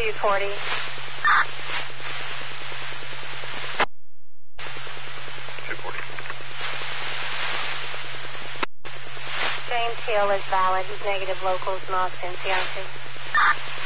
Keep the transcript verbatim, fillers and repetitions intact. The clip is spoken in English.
two forty. two forty. James Hill is valid. He's negative locals, Austin, Fiance.